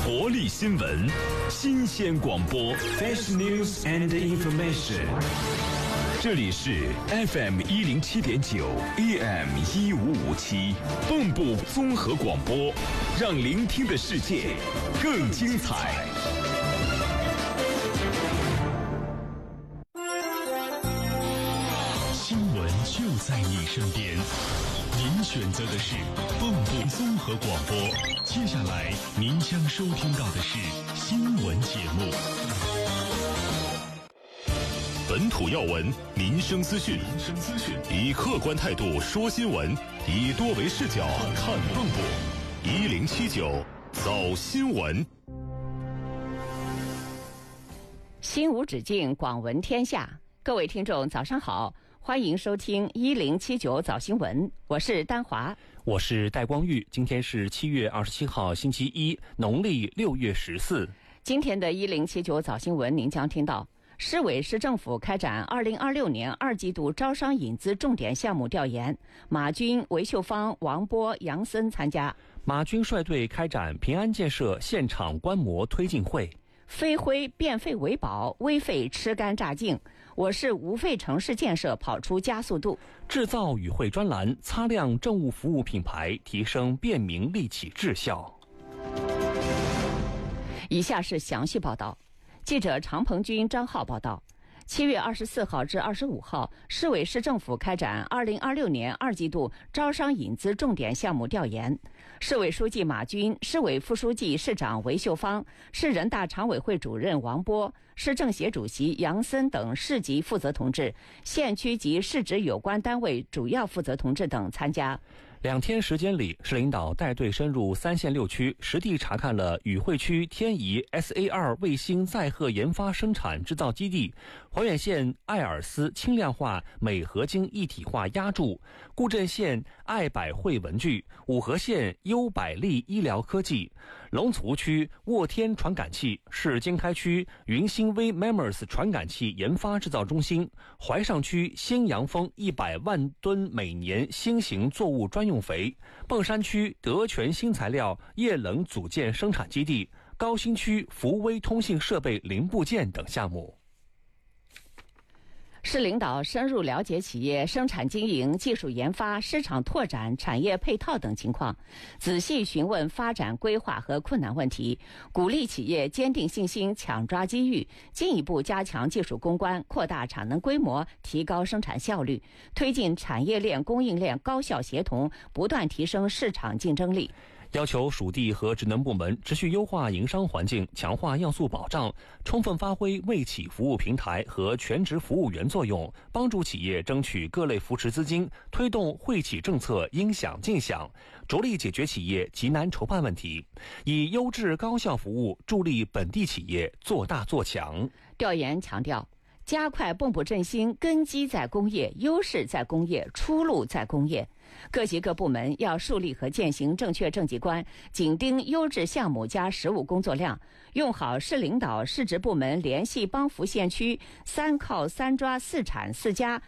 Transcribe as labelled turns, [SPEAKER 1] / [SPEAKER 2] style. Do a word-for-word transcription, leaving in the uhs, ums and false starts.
[SPEAKER 1] 活力新闻，新鲜广播 ，Fresh News and Information。这里是 F M 一零七点九 A M 一五五七蚌埠综合广播，让聆听的世界更精彩。
[SPEAKER 2] 新闻就在你身边，您选择的是蚌埠综合广播。接下来您将收听到的是新闻节目。本土要闻，民生资讯，民生资讯，以客观态度说新闻，以多维视角看蚌埠。一零七九早新闻。
[SPEAKER 3] 心无止境，广闻天下。各位听众，早上好，欢迎收听一零七九早新闻，我是丹华，
[SPEAKER 4] 我是戴光玉。今天是七月二十七号，星期一，农历六月十四。
[SPEAKER 3] 今天的一零七九早新闻，您将听到。市委市政府开展二零二六年二季度招商引资重点项目调研，马军、韦秀芳、王波、杨森参加。
[SPEAKER 4] 马军率队开展平安建设现场观摩推进会。
[SPEAKER 3] 飞灰变废为宝，微废吃干榨净，我市无废城市建设跑出加速度。
[SPEAKER 4] 制造与会专栏，擦亮政务服务品牌，提升便民利企质效。
[SPEAKER 3] 以下是详细报道。记者常鹏军、张浩报道。七月二十四号至二十五号，市委市政府开展二零二六年二季度招商引资重点项目调研。市委书记马军、市委副书记、市长韦秀芳、市人大常委会主任王波、市政协主席杨森等市级负责同志、县区及市直有关单位主要负责同志等参加。
[SPEAKER 4] 两天时间里，市领导带队深入三县六区，实地查看了宇惠区天仪 S A 二 卫星载荷研发生产制造基地、怀远县艾尔斯轻量化镁合金一体化压铸、固镇县爱百惠文具、五河县优百利医疗科技、龙族区沃天传感器、市经开区云星微 Memers 传感器研发制造中心、怀上区新阳丰一百万吨每年新型作物专用肥、砀山区德全新材料液冷组件生产基地、高新区福威通信设备零部件等项目。
[SPEAKER 3] 市领导深入了解企业生产经营、技术研发、市场拓展、产业配套等情况，仔细询问发展规划和困难问题，鼓励企业坚定信心、抢抓机遇，进一步加强技术攻关，扩大产能规模，提高生产效率，推进产业链、供应链高效协同，不断提升市场竞争力。
[SPEAKER 4] 要求属地和职能部门持续优化营商环境，强化要素保障，充分发挥为企服务平台和全职服务员作用，帮助企业争取各类扶持资金，推动惠企政策应享尽享，着力解决企业急难筹办问题，以优质高效服务助力本地企业做大做强。
[SPEAKER 3] 调研强调，加快蚌埠振兴，根基在工业，优势在工业，出路在工业。各级各部门要树立和践行正确政绩观，紧盯优质项目加实务工作量，用好市领导、市直部门联系帮扶县区三靠三抓四产四加